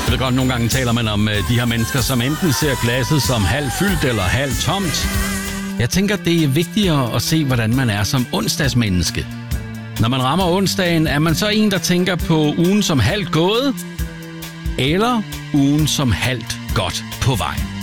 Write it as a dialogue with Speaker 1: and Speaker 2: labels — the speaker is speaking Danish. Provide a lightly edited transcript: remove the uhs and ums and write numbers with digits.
Speaker 1: Jeg ved godt, nogle gange taler man om de her mennesker, som enten ser glasset som halvt fyldt eller halvt tomt. Jeg tænker, det er vigtigere at se, hvordan man er som onsdagsmenneske. Når man rammer onsdagen, er man så en, der tænker på ugen som halvt gået, eller ugen som halvt godt på vej?